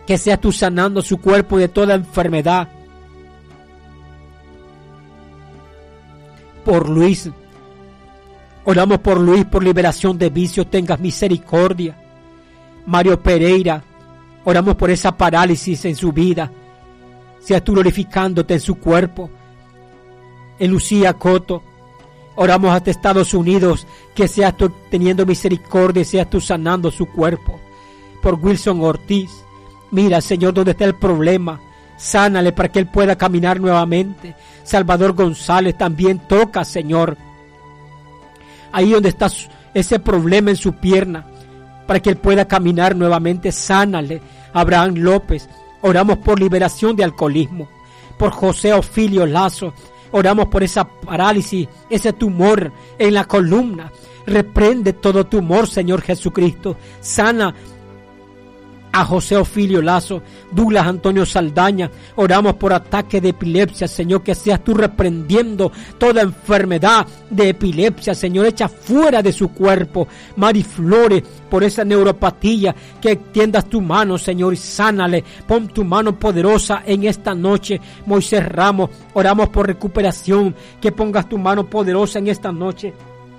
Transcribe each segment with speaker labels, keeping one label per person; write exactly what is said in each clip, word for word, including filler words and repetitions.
Speaker 1: que seas tú sanando su cuerpo de toda enfermedad. Por Luis, oramos por Luis, por liberación de vicios, tengas misericordia. Mario Pereira, oramos por esa parálisis en su vida, seas tú glorificándote en su cuerpo. En Lucía Coto, oramos hasta Estados Unidos, que seas tú teniendo misericordia y seas tú sanando su cuerpo. Por Wilson Ortiz, mira, Señor, dónde está el problema, sánale para que él pueda caminar nuevamente. Salvador González, también toca, Señor, ahí donde está ese problema en su pierna, para que él pueda caminar nuevamente, sánale. Abraham López, oramos por liberación de alcoholismo. Por José Ofilio Lazo, oramos por esa parálisis, ese tumor en la columna. Reprende todo tumor, Señor Jesucristo. Sana a José Ofilio Lazo. Douglas Antonio Saldaña, oramos por ataque de epilepsia, Señor, que seas tú reprendiendo toda enfermedad de epilepsia, Señor, echa fuera de su cuerpo. Mari Flores, por esa neuropatía, que extiendas tu mano, Señor, y sánale. Pon tu mano poderosa en esta noche. Moisés Ramos, oramos por recuperación, que pongas tu mano poderosa en esta noche.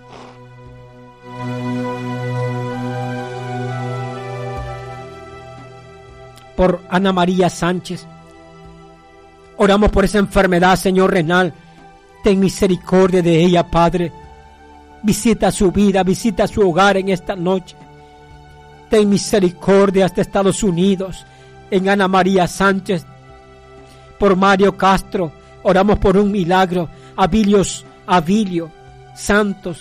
Speaker 1: Por Ana María Sánchez, oramos por esa enfermedad, Señor, renal. Ten misericordia de ella, Padre. Visita su vida, visita su hogar en esta noche. Ten misericordia hasta Estados Unidos, en Ana María Sánchez. Por Mario Castro, oramos por un milagro. Abilios, Abilio Santos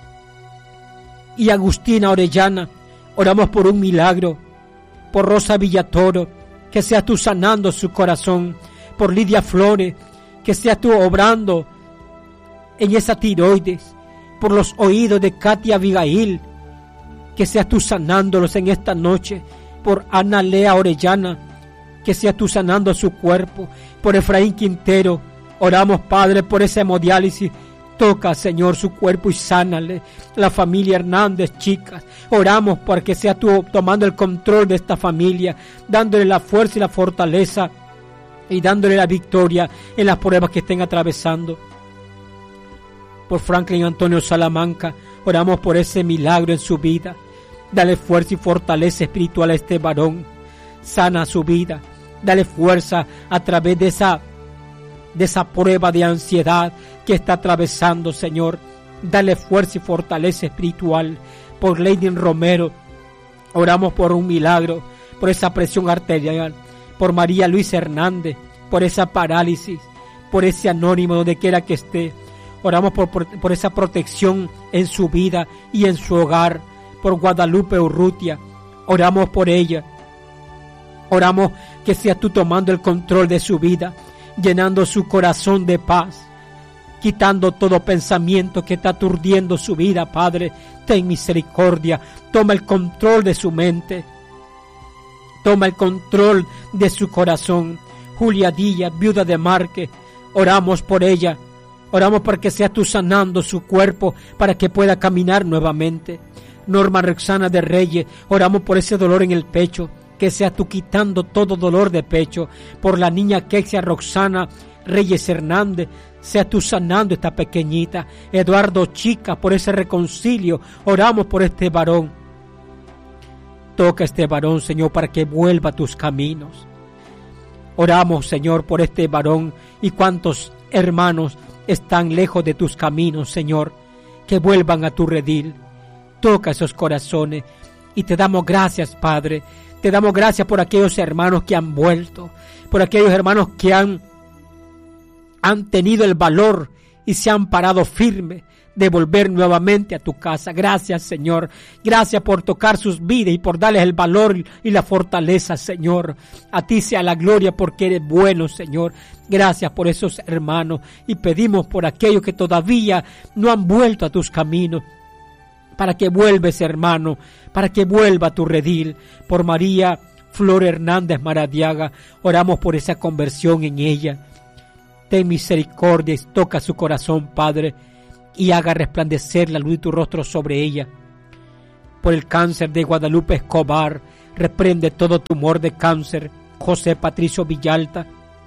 Speaker 1: y Agustina Orellana, oramos por un milagro. Por Rosa Villatoro, que seas tú sanando su corazón. Por Lidia Flores, que seas tú obrando en esa tiroides. Por los oídos de Katia Abigail, que seas tú sanándolos en esta noche. Por Ana Lea Orellana, que seas tú sanando su cuerpo. Por Efraín Quintero, oramos, Padre, por esa hemodiálisis. Toca, Señor, su cuerpo y sánale. La familia Hernández, chicas, oramos para que sea tú tomando el control de esta familia, dándole la fuerza y la fortaleza y dándole la victoria en las pruebas que estén atravesando. Por Franklin Antonio Salamanca, oramos por ese milagro en su vida. Dale fuerza y fortaleza espiritual a este varón. Sana su vida. Dale fuerza a través de esa de esa prueba de ansiedad que está atravesando, Señor. Dale fuerza y fortaleza espiritual. Por Lady Romero, oramos por un milagro, por esa presión arterial. Por María Luisa Hernández, por esa parálisis, por ese anónimo donde quiera que esté. Oramos por, por, por esa protección en su vida y en su hogar. Por Guadalupe Urrutia, oramos por ella. Oramos que seas tú tomando el control de su vida, llenando su corazón de paz, quitando todo pensamiento que está aturdiendo su vida, Padre. Ten misericordia, toma el control de su mente, toma el control de su corazón. Julia Díaz, viuda de Marque, oramos por ella, oramos para que seas tú sanando su cuerpo, para que pueda caminar nuevamente. Norma Roxana de Reyes, oramos por ese dolor en el pecho, que seas tú quitando todo dolor de pecho. Por la niña Kexia Roxana Reyes Hernández, seas tú sanando esta pequeñita. Eduardo Chica, por ese reconcilio, oramos por este varón. Toca a este varón, Señor, para que vuelva a tus caminos. Oramos, Señor, por este varón y cuantos hermanos están lejos de tus caminos, Señor, que vuelvan a tu redil. Toca esos corazones y te damos gracias, Padre. Te damos gracias por aquellos hermanos que han vuelto, por aquellos hermanos que han, han tenido el valor y se han parado firme de volver nuevamente a tu casa. Gracias, Señor. Gracias por tocar sus vidas y por darles el valor y la fortaleza, Señor. A ti sea la gloria porque eres bueno, Señor. Gracias por esos hermanos y pedimos por aquellos que todavía no han vuelto a tus caminos, para que vuelves, hermano, para que vuelva a tu redil. Por María Flor Hernández Maradiaga, oramos por esa conversión en ella. Ten misericordia y toca su corazón, Padre, y haga resplandecer la luz de tu rostro sobre ella. Por el cáncer de Guadalupe Escobar, reprende todo tumor de cáncer. José Patricio Villalta,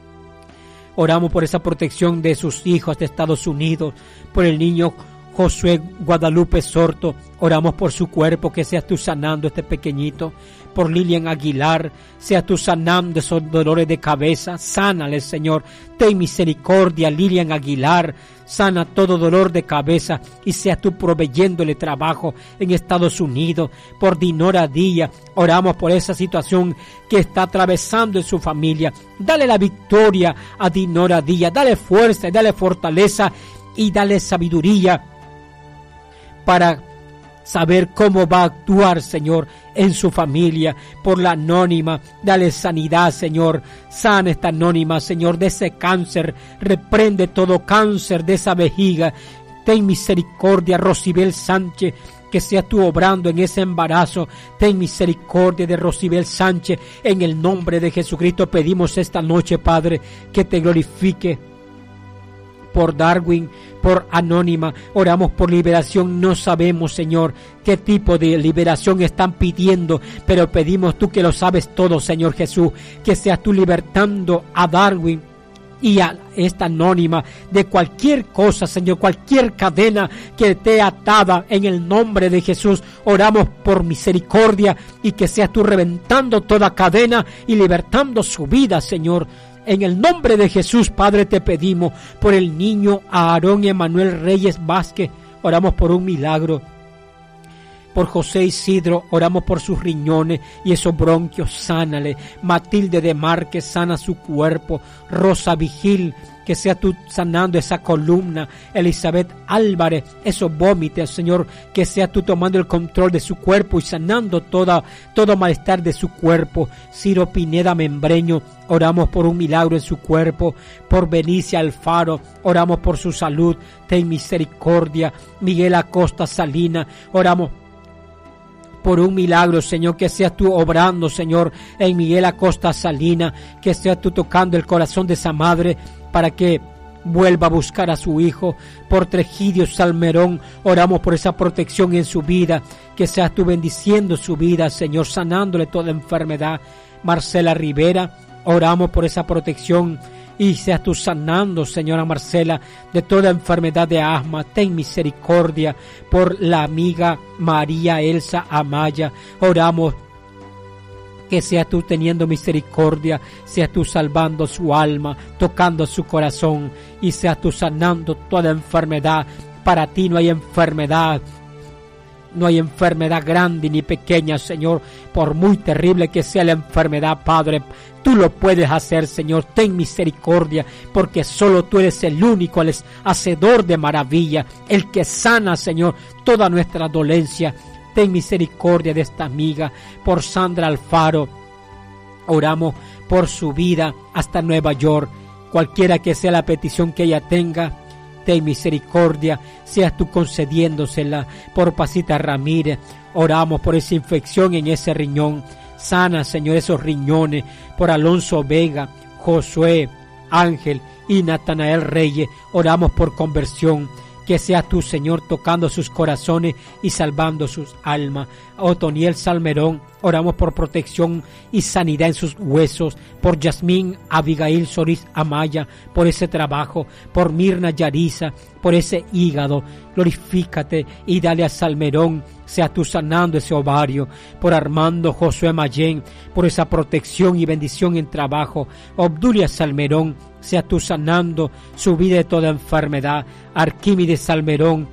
Speaker 1: oramos por esa protección de sus hijos de Estados Unidos, por el niño Josué Guadalupe Sorto, oramos por su cuerpo, que seas tú sanando este pequeñito. Por Lilian Aguilar, seas tú sanando esos dolores de cabeza, sánale, Señor, ten misericordia, Lilian Aguilar, sana todo dolor de cabeza y seas tú proveyéndole trabajo en Estados Unidos. Por Dinora Díaz, oramos por esa situación que está atravesando en su familia, dale la victoria a Dinora Díaz, dale fuerza, dale fortaleza y dale sabiduría para saber cómo va a actuar, Señor, en su familia. Por la anónima, dale sanidad, Señor, sana esta anónima, Señor, de ese cáncer, reprende todo cáncer de esa vejiga, ten misericordia. Rosibel Sánchez, que seas tú obrando en ese embarazo, ten misericordia de Rosibel Sánchez, en el nombre de Jesucristo pedimos esta noche, Padre, que te glorifique. Por Darwin, por Anónima, oramos por liberación. No sabemos, Señor, qué tipo de liberación están pidiendo, pero pedimos tú que lo sabes todo, Señor Jesús, que seas tú libertando a Darwin y a esta Anónima de cualquier cosa, Señor, cualquier cadena que esté atada, en el nombre de Jesús. Oramos por misericordia y que seas tú reventando toda cadena y libertando su vida, Señor. En el nombre de Jesús, Padre, te pedimos por el niño Aarón Emanuel Reyes Vázquez, oramos por un milagro. Por José Isidro, oramos por sus riñones y esos bronquios, sánale. Matilde de Márquez, sana su cuerpo. Rosa Vigil, que sea tú sanando esa columna. Elizabeth Álvarez, esos vómitos, Señor, que sea tú tomando el control de su cuerpo y sanando toda, todo malestar de su cuerpo. Ciro Pineda Membreño, oramos por un milagro en su cuerpo. Por Benicia Alfaro, oramos por su salud, ten misericordia. Miguel Acosta Salina, oramos por un milagro, Señor, que seas tú obrando, Señor, en Miguel Acosta Salina, que seas tú tocando el corazón de esa madre para que vuelva a buscar a su hijo. Por Tregidio Salmerón, oramos por esa protección en su vida, que seas tú bendiciendo su vida, Señor, sanándole toda enfermedad. Marcela Rivera, oramos por esa protección y seas tú sanando, señora Marcela, de toda enfermedad de asma. Ten misericordia. Por la amiga María Elsa Amaya, oramos que seas tú teniendo misericordia, seas tú salvando su alma, tocando su corazón y seas tú sanando toda enfermedad. Para ti no hay enfermedad. No hay enfermedad grande ni pequeña, Señor, por muy terrible que sea la enfermedad, Padre, tú lo puedes hacer, Señor. Ten misericordia, porque solo tú eres el único, el hacedor de maravilla, el que sana, Señor, toda nuestra dolencia. Ten misericordia de esta amiga. Por Sandra Alfaro, oramos por su vida hasta Nueva York. Cualquiera que sea la petición que ella tenga, ten misericordia, seas tú concediéndosela. Por Pasita Ramírez, oramos por esa infección en ese riñón. Sana, Señor, esos riñones. Por Alonso Vega, Josué, Ángel y Natanael Reyes, oramos por conversión. Que seas tú, Señor, tocando sus corazones y salvando sus almas. Otoniel Salmerón, oramos por protección y sanidad en sus huesos. Por Yasmín Abigail Solís Amaya, por ese trabajo. Por Mirna Yariza, por ese hígado. Glorifícate y dale a Salmerón, seas tú sanando ese ovario. Por Armando Josué Mayén, por esa protección y bendición en trabajo. Obdulia Salmerón, seas tú sanando su vida de toda enfermedad. Arquímedes Salmerón,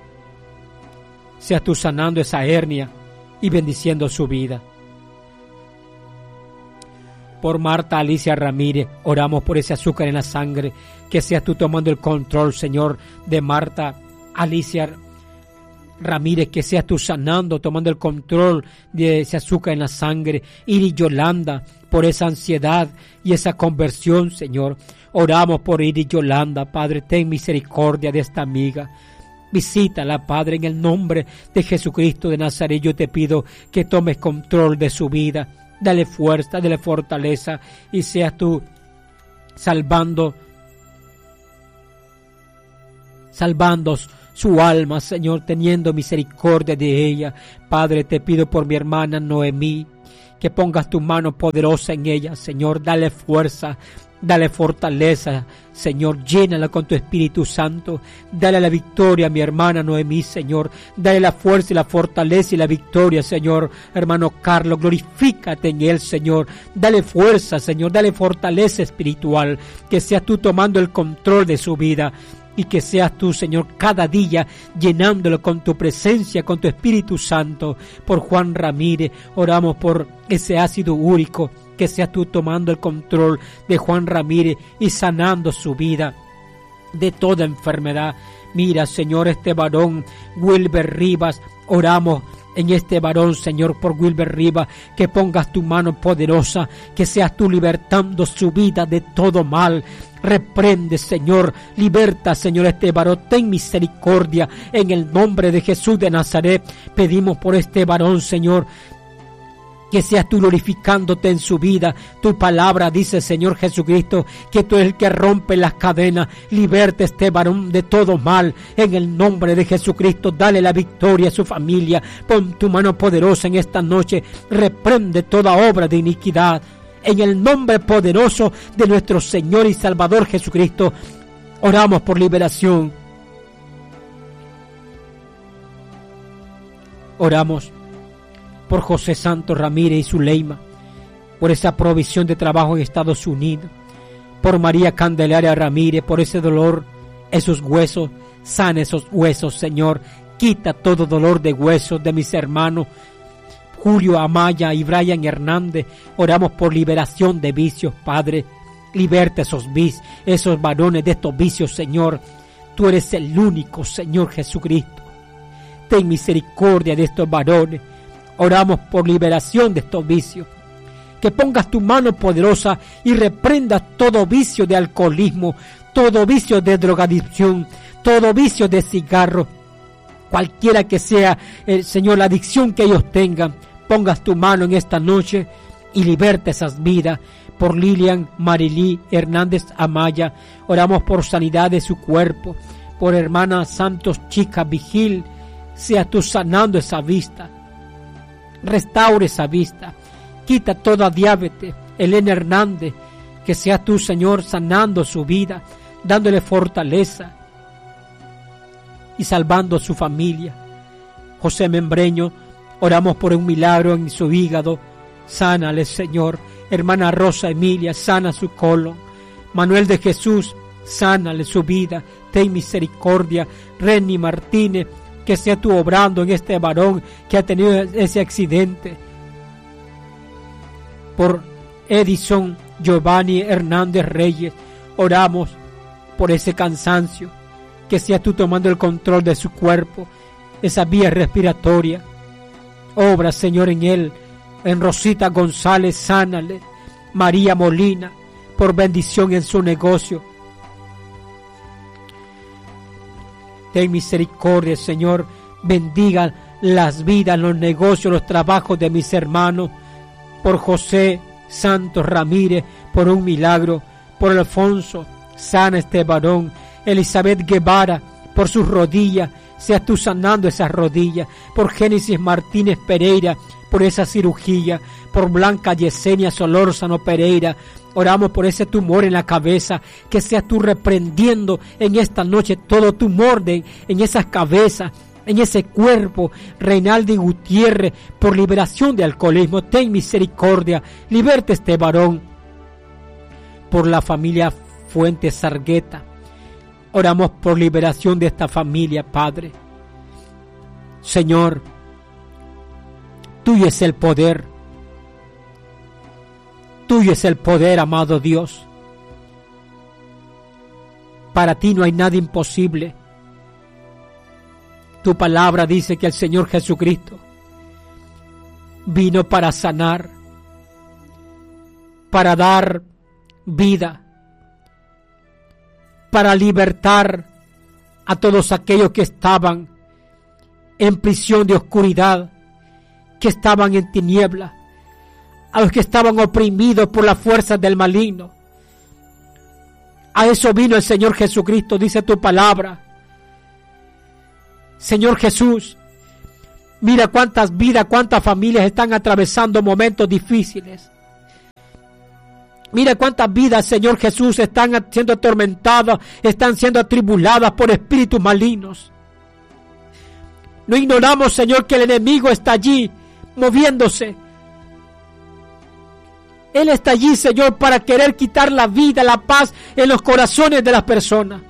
Speaker 1: seas tú sanando esa hernia y bendiciendo su vida. Por Marta Alicia Ramírez, oramos por ese azúcar en la sangre, que seas tú tomando el control, Señor, de Marta Alicia Ramírez, que seas tú sanando, tomando el control de ese azúcar en la sangre. Iris Yolanda, por esa ansiedad y esa conversión, Señor. Oramos por Iris Yolanda, Padre, ten misericordia de esta amiga. Visítala, Padre, en el nombre de Jesucristo de Nazaret. Yo te pido que tomes control de su vida. Dale fuerza, dale fortaleza y seas tú salvando, salvando su alma, Señor, teniendo misericordia de ella. Padre, te pido por mi hermana Noemí, que pongas tu mano poderosa en ella, Señor. Dale fuerza, dale fortaleza, Señor. Llénala con tu Espíritu Santo. Dale la victoria a mi hermana Noemí, Señor. Dale la fuerza y la fortaleza y la victoria, Señor. Hermano Carlos, glorifícate en él, Señor. Dale fuerza, Señor. Dale fortaleza espiritual. Que seas tú tomando el control de su vida. Y que seas tú, Señor, cada día llenándolo con tu presencia, con tu Espíritu Santo. Por Juan Ramírez, oramos por ese ácido úrico. Que seas tú tomando el control de Juan Ramírez y sanando su vida de toda enfermedad. Mira, Señor, este varón, Wilber Rivas, oramos en este varón, Señor, por Wilber Rivas, que pongas tu mano poderosa, que seas tú libertando su vida de todo mal. Reprende, Señor, liberta, Señor, este varón, ten misericordia en el nombre de Jesús de Nazaret. Pedimos por este varón, Señor, que seas tú glorificándote en su vida. Tu palabra dice, Señor Jesucristo, que tú eres el que rompe las cadenas. Liberta este varón de todo mal. En el nombre de Jesucristo, dale la victoria a su familia. Pon tu mano poderosa en esta noche. Reprende toda obra de iniquidad. En el nombre poderoso de nuestro Señor y Salvador Jesucristo, oramos por liberación. Oramos por José Santos Ramírez y Zuleima, por esa provisión de trabajo en Estados Unidos, por María Candelaria Ramírez, por ese dolor, esos huesos, sana esos huesos, Señor, quita todo dolor de huesos de mis hermanos, Julio Amaya y Brian Hernández. Oramos por liberación de vicios, Padre, liberta esos vicios, esos varones de estos vicios, Señor. Tú eres el único, Señor Jesucristo. Ten misericordia de estos varones. Oramos por liberación de estos vicios. Que pongas tu mano poderosa y reprendas todo vicio de alcoholismo, todo vicio de drogadicción, todo vicio de cigarro, cualquiera que sea, eh, Señor, la adicción que ellos tengan. Pongas tu mano en esta noche y liberta esas vidas. Por Lilian Marilí Hernández Amaya, oramos por sanidad de su cuerpo. Por hermana Santos Chica Vigil, seas tú sanando esa vista. Restaure esa vista, quita toda diabetes. Elena Hernández, que seas tú, Señor, sanando su vida, dándole fortaleza y salvando a su familia. José Membreño, oramos por un milagro en su hígado, sánale, Señor. Hermana Rosa Emilia, sana su colon. Manuel de Jesús, sánale su vida, ten misericordia. Renny Martínez, que sea tú obrando en este varón que ha tenido ese accidente. Por Edison Giovanni Hernández Reyes, oramos por ese cansancio, que sea tú tomando el control de su cuerpo, esa vía respiratoria. Obra, Señor, en él. En Rosita González, sánale. María Molina, por bendición en su negocio. Ten misericordia, Señor. Bendiga las vidas, los negocios, los trabajos de mis hermanos. Por José Santos Ramírez, por un milagro. Por Alfonso, sana este varón. Elizabeth Guevara, por sus rodillas, seas tú sanando esas rodillas. Por Génesis Martínez Pereira, por esa cirugía. Por Blanca Yesenia Solórzano Pereira, oramos por ese tumor en la cabeza, que seas tú reprendiendo en esta noche todo tumor de, en esas cabezas, en ese cuerpo. Reinaldi Gutiérrez, por liberación de alcoholismo, ten misericordia, liberta este varón. Por la familia Fuentes Sargueta, oramos por liberación de esta familia, Padre. Señor, tuyo es el poder. Tuyo es el poder, amado Dios. Para ti no hay nada imposible. Tu palabra dice que el Señor Jesucristo vino para sanar, para dar vida, para libertar a todos aquellos que estaban en prisión de oscuridad, que estaban en tiniebla, a los que estaban oprimidos por las fuerzas del maligno. A eso vino el Señor Jesucristo, dice tu palabra. Señor Jesús, Mira cuántas vidas, cuántas familias están atravesando momentos difíciles. Mira cuántas vidas, Señor Jesús, están siendo atormentadas, están siendo atribuladas por espíritus malignos. No ignoramos, Señor, que el enemigo está allí, moviéndose. Él está allí, Señor, para querer quitar la vida, la paz en los corazones de las personas.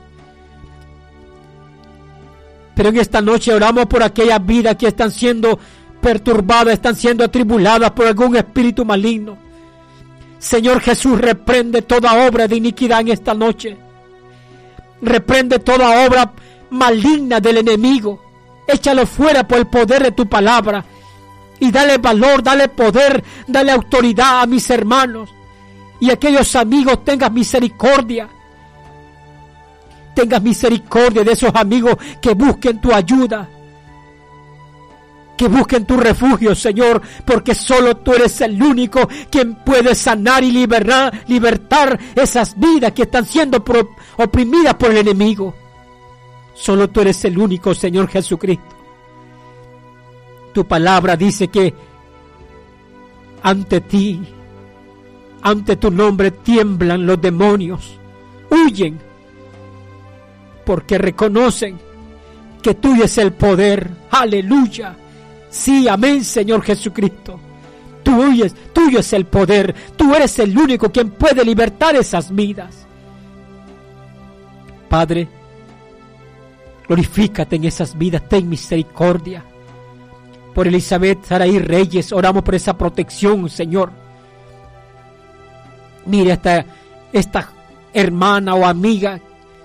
Speaker 1: Pero en esta noche oramos por aquellas vidas que están siendo perturbadas, están siendo atribuladas por algún espíritu maligno. Señor Jesús, reprende toda obra de iniquidad en esta noche. Reprende toda obra maligna del enemigo. Échalo fuera por el poder de tu palabra. Y dale valor, dale poder, dale autoridad a mis hermanos. Y a aquellos amigos, tengas misericordia. Tengas misericordia de esos amigos que busquen tu ayuda. Que busquen tu refugio, Señor, porque solo tú eres el único quien puede sanar y liberar, libertar esas vidas que están siendo pro, oprimidas por el enemigo. Solo tú eres el único, Señor Jesucristo. Tu palabra dice que ante ti, ante tu nombre tiemblan los demonios, huyen, porque reconocen que tuyo es el poder. Aleluya. Sí, amén, Señor Jesucristo. Tuyo es, tuyo es el poder. Tú eres el único quien puede libertar esas vidas. Padre, glorifícate en esas vidas. Ten misericordia. Por Elizabeth Saraí Reyes, oramos por esa protección, Señor. Mira esta, esta hermana o amiga,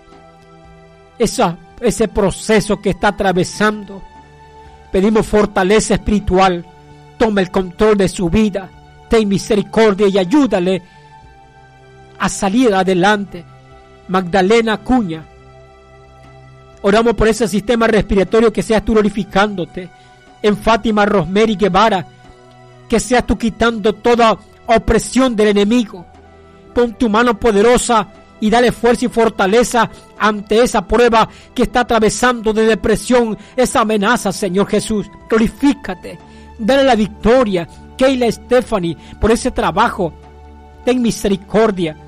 Speaker 1: esa, ese proceso que está atravesando. Pedimos fortaleza espiritual. Toma el control de su vida. Ten misericordia y ayúdale a salir adelante. Magdalena Acuña, oramos por ese sistema respiratorio, que seas tú glorificándote. En Fátima Rosemary Guevara, que seas tú quitando toda opresión del enemigo. Pon tu mano poderosa y dale fuerza y fortaleza ante esa prueba que está atravesando de depresión, esa amenaza, Señor Jesús. Glorifícate, dale la victoria. Keila Stephanie, por ese trabajo, ten misericordia.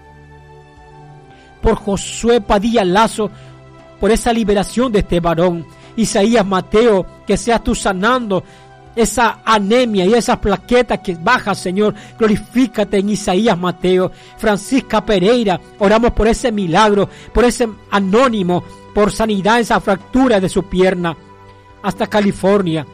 Speaker 1: Por Josué Padilla Lazo, por esa liberación de este varón. Isaías Mateo, que seas tú sanando esa anemia y esas plaquetas que baja, Señor. Glorifícate en Isaías Mateo. Francisca Pereira, oramos por ese milagro, por ese anónimo, por sanidad, esa fractura de su pierna. Hasta California,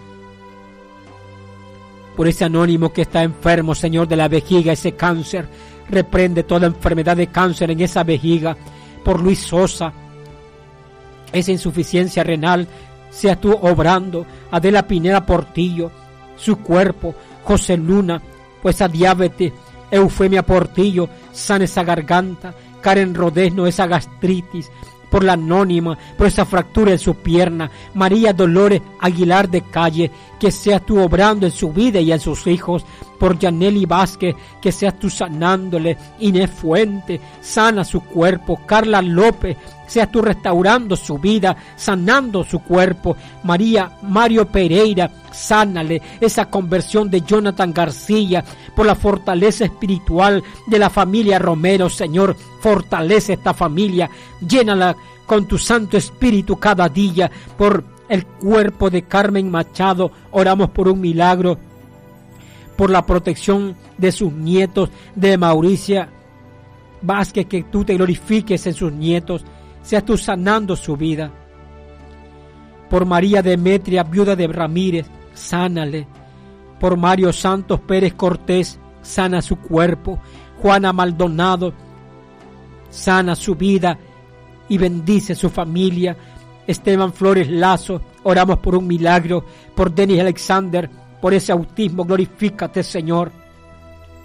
Speaker 1: por ese anónimo que está enfermo, Señor, de la vejiga, ese cáncer. Reprende toda enfermedad de cáncer en esa vejiga. Por Luis Sosa, esa insuficiencia renal, seas tú obrando. Adela Pineda Portillo, su cuerpo. José Luna, pues esa diabetes. Eufemia Portillo, sana esa garganta. Karen Rodesno, esa gastritis. Por la anónima, por esa fractura en su pierna. María Dolores Aguilar de Calle, que seas tú obrando en su vida y en sus hijos. Por Yaneli Vázquez, que seas tú sanándole. Inés Fuente, sana su cuerpo. Carla López, seas tú restaurando su vida, sanando su cuerpo. María Mario Pereira, sánale esa conversión de Jonathan García. Por la fortaleza espiritual de la familia Romero, Señor, fortalece esta familia, llénala con tu Santo Espíritu cada día. Por el cuerpo de Carmen Machado, oramos por un milagro. Por la protección de sus nietos, de Mauricia Vázquez, que tú te glorifiques en sus nietos, seas tú sanando su vida. Por María Demetria, viuda de Ramírez, sánale. Por Mario Santos Pérez Cortés, sana su cuerpo. Juana Maldonado, sana su vida y bendice su familia. Esteban Flores Lazo, oramos por un milagro. Por Denis Alexander, por ese autismo, glorifícate, Señor.